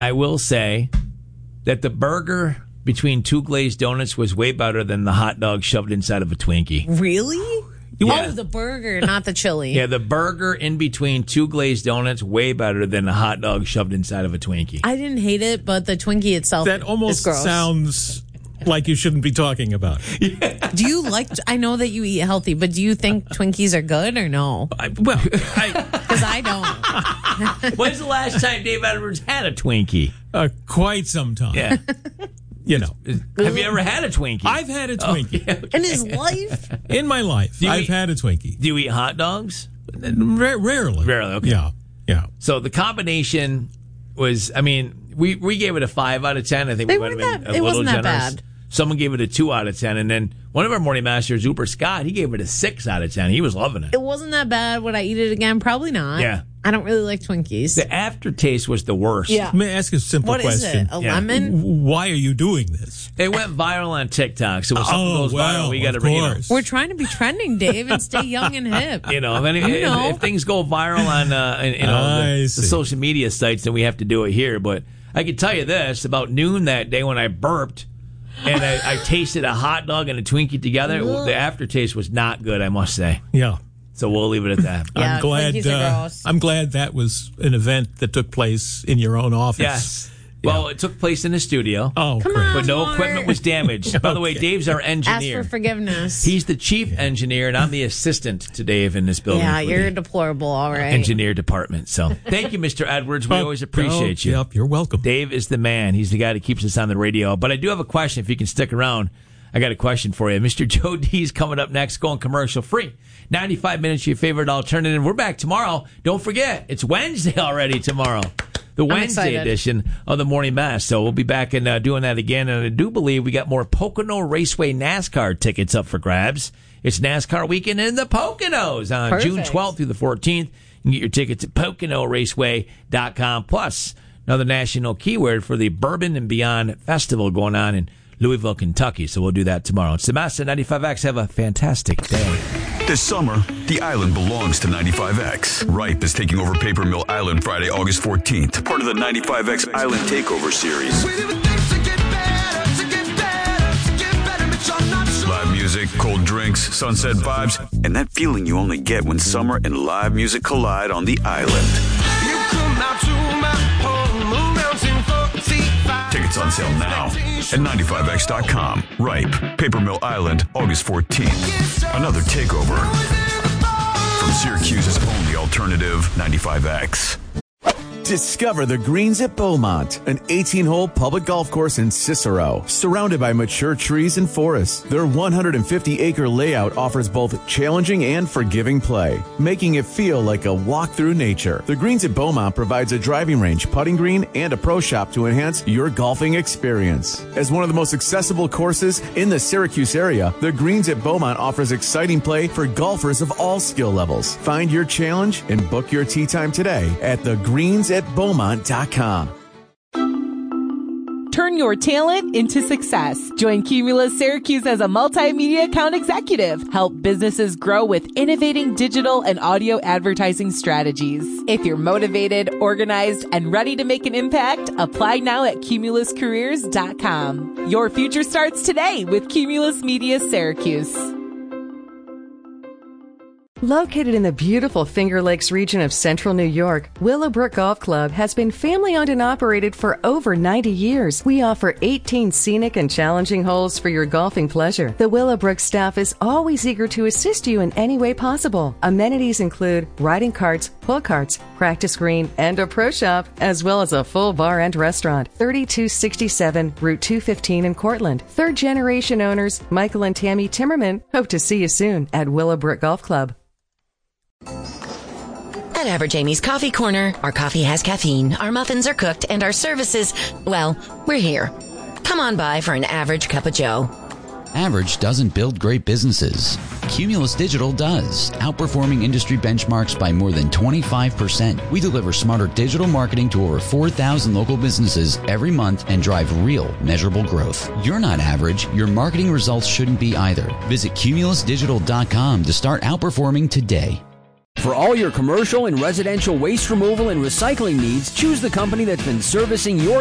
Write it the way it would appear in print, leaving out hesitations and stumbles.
I will say that the burger between two glazed donuts was way better than the hot dog shoved inside of a Twinkie. Really? Yeah. Oh, the burger, not the chili. Yeah, the burger in between two glazed donuts way better than the hot dog shoved inside of a Twinkie. I didn't hate it, but the Twinkie itself That almost is gross. sounds like you shouldn't be talking about it. Do you like? I know that you eat healthy, but do you think Twinkies are good or no? Because I don't. When's the last time Dave Edwards had a Twinkie? Quite some time. Yeah. You know. Have you ever had a Twinkie? I've had a Twinkie. Okay. In his life? In my life, I've had a Twinkie. Do you eat hot dogs? Rarely. Rarely, okay. Yeah. So the combination was, I mean, we gave it a 5 out of 10. I think They we might have weren't been that- a it little wasn't that generous. bad. Someone gave it a 2 out of 10. And then one of our morning masters, Uber Scott, he gave it a 6 out of 10. He was loving it. It wasn't that bad. Would I eat it again? Probably not. Yeah. I don't really like Twinkies. The aftertaste was the worst. Yeah. May I ask a simple What is question? it? A lemon? Why are you doing this? It went viral on TikTok. So when something Oh, goes well, viral, we got to of bring it course. We're trying to be trending, Dave, and stay young and hip. You know, know. if things go viral on the social media sites, then we have to do it here. But I can tell you this, about noon that day when I burped and I tasted a hot dog and a Twinkie together, the aftertaste was not good, I must say. Yeah. So we'll leave it at that. Yeah, I'm glad. Twinkies are gross. I'm glad that was an event that took place in your own office. Yes. Well, it took place in the studio. Oh, Come great. on. But no Mark. equipment was damaged. By the way, Dave's our Ask engineer. for forgiveness. He's the chief engineer, and I'm the assistant to Dave in this building. Yeah, for you're the deplorable, all right. engineer department. So thank you, Mr. Edwards. We always appreciate you. Yep, you're welcome. Dave is the man. He's the guy that keeps us on the radio. But I do have a question. If you can stick around, I got a question for you. Mr. Joe D's coming up next, going commercial free. 95 minutes, your favorite alternative. We're back tomorrow. Don't forget, it's Wednesday already tomorrow. The Wednesday excited. edition of the Morning Mass. So we'll be back and doing that again. And I do believe we got more Pocono Raceway NASCAR tickets up for grabs. It's NASCAR weekend in the Poconos on Perfect. June 12th through the 14th. You can get your tickets at PoconoRaceway.com. Plus, another national keyword for the Bourbon and Beyond Festival going on in Louisville, Kentucky. So we'll do that tomorrow. It's the Master 95X. Have a fantastic day. This summer, the island belongs to 95X. Ripe is taking over Paper Mill Island Friday, August 14th, part of the 95X Island Takeover Series. Live music, cold drinks, sunset vibes, and that feeling you only get when summer and live music collide on the island. Tickets on sale now at 95X.com. Ripe, Paper Mill Island, August 14th. Another takeover from Syracuse's only alternative, 95X. Discover the Greens at Beaumont, an 18-hole public golf course in Cicero, surrounded by mature trees and forests. Their 150-acre layout offers both challenging and forgiving play, making it feel like a walk through nature. The Greens at Beaumont provides a driving range, putting green, and a pro shop to enhance your golfing experience. As one of the most accessible courses in the Syracuse area, the Greens at Beaumont offers exciting play for golfers of all skill levels. Find your challenge and book your tee time today at thegreensatbeaumont.com. Turn your talent into success. Join Cumulus Syracuse as a multimedia account executive. Help businesses grow with innovating digital and audio advertising strategies. If you're motivated, organized, and ready to make an impact, apply now at cumuluscareers.com. Your future starts today with Cumulus Media Syracuse. Located in the beautiful Finger Lakes region of central New York, Willowbrook Golf Club has been family-owned and operated for over 90 years. We offer 18 scenic and challenging holes for your golfing pleasure. The Willowbrook staff is always eager to assist you in any way possible. Amenities include riding carts, pull carts, practice green, and a pro shop, as well as a full bar and restaurant. 3267 Route 215 in Cortland. Third-generation owners Michael and Tammy Timmerman hope to see you soon at Willowbrook Golf Club. At Average Amy's Coffee Corner, our coffee has caffeine, our muffins are cooked, and our services, well, we're here. Come on by for an average cup of joe. Average doesn't build great businesses. Cumulus Digital does, outperforming industry benchmarks by more than 25%. We deliver smarter digital marketing to over 4,000 local businesses every month and drive real, measurable growth. You're not average. Your marketing results shouldn't be either. Visit cumulusdigital.com to start outperforming today. For all your commercial and residential waste removal and recycling needs, choose the company that's been servicing your